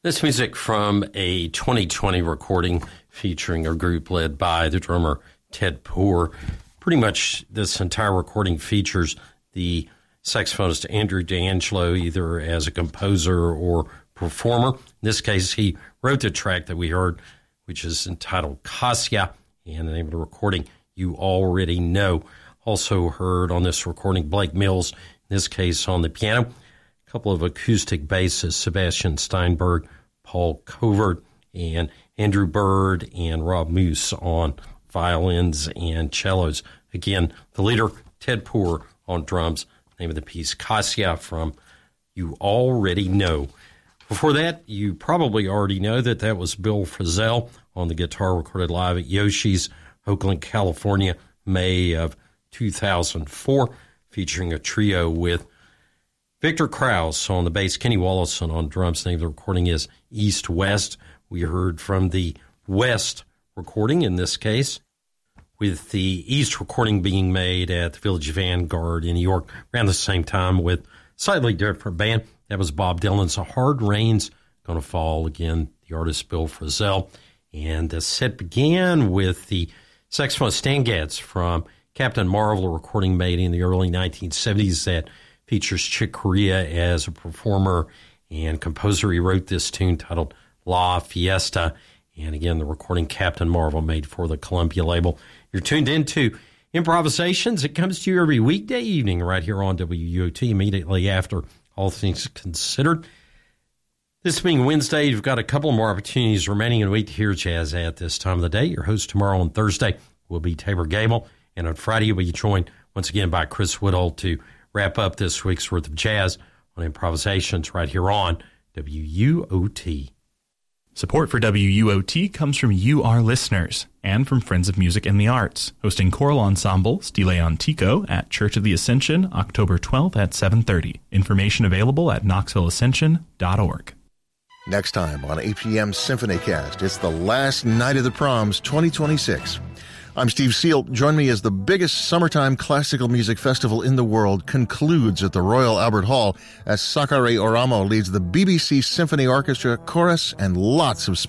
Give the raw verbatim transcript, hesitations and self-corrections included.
This music from a twenty twenty recording featuring a group led by the drummer Ted Poor. Pretty much this entire recording features the saxophonist Andrew D'Angelo either as a composer or performer. In this case, he wrote the track that we heard, which is entitled Cassia, and the name of the recording, You Already Know. Also heard on this recording Blake Mills, in this case on the piano. A couple of acoustic bassists, Sebastian Steinberg, Paul Covert, and Andrew Bird and Rob Moose on violins and cellos. Again, the leader, Ted Poor, on drums. Name of the piece, Cassia, from You Already Know. Before that, you probably already know that that was Bill Frisell on the guitar, recorded live at Yoshi's, Oakland, California, May of two thousand four, featuring a trio with Victor Krause on the bass, Kenny Wollesen on drums. The name of the recording is East West. We heard from the West recording in this case, with the East recording being made at the Village Vanguard in New York around the same time with slightly different band. That was Bob Dylan's A Hard Rain's Gonna Fall. Again, the artist Bill Frisell. And the set began with the saxophonist Stan Getz from Captain Marvel, a recording made in the early nineteen seventies that features Chick Corea as a performer and composer. He wrote this tune titled La Fiesta. And again, the recording Captain Marvel made for the Columbia label. You're tuned into Improvisations. It comes to you every weekday evening right here on W U O T, immediately after All Things Considered. This being Wednesday, you've got a couple more opportunities remaining in a week to hear jazz at this time of the day. Your host tomorrow on Thursday will be Tabor Gable, and on Friday you'll be joined once again by Chris Woodhull to wrap up this week's worth of jazz on Improvisations right here on W U O T. Support for W U O T comes from you, our listeners, and from Friends of Music and the Arts, hosting choral ensemble Stile Antico at Church of the Ascension, October twelfth at seven thirty. Information available at knoxville ascension dot org. Next time on A P M SymphonyCast, it's the last night of the proms twenty twenty-six. I'm Steve Seal. Join me as the biggest summertime classical music festival in the world concludes at the Royal Albert Hall as Sakari Oramo leads the B B C Symphony Orchestra, chorus, and lots of